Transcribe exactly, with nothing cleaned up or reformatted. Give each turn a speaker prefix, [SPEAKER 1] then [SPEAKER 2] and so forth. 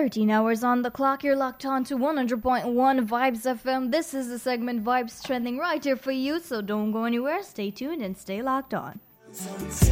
[SPEAKER 1] thirteen hours on the clock. You're locked on to one hundred point one Vibes F M. This is the segment Vibes Trending right here for you, so don't go anywhere. Stay tuned and stay locked on.